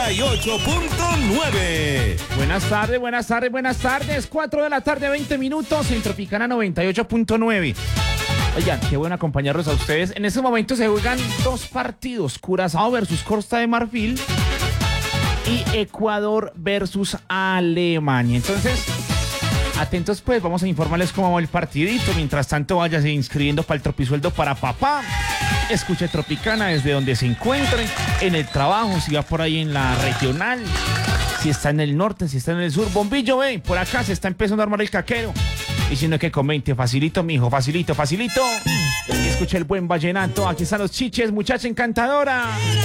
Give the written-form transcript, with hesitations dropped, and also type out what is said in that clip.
98.9. Buenas tardes, buenas tardes, buenas tardes. 4 de la tarde, 20 minutos en Tropicana 98.9. Oigan, qué bueno acompañarlos a ustedes. En este momento se juegan dos partidos: Curazao versus Costa de Marfil y Ecuador versus Alemania. Entonces, atentos pues, vamos a informarles cómo va el partidito. Mientras tanto, váyase inscribiendo para el tropisueldo para papá. Escuche Tropicana desde donde se encuentre, en el trabajo, si va por ahí en la regional, si está en el norte, si está en el sur. Bombillo, ven, por acá se está empezando a armar el caquero. Y si no, que comente, facilito, mijo, facilito, facilito. Y escuche el buen vallenato. Aquí están los chiches, muchacha encantadora.